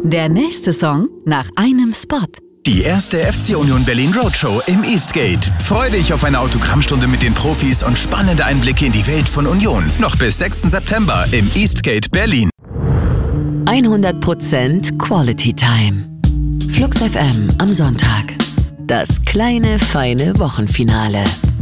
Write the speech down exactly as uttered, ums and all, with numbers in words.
Der nächste Song nach einem Spot. Die erste F C Union Berlin Roadshow im Eastgate. Freu dich auf eine Autogrammstunde mit den Profis und spannende Einblicke in die Welt von Union. Noch bis sechsten September im Eastgate Berlin. hundert Prozent Quality Time. Flux F M am Sonntag. Das kleine, feine Wochenfinale.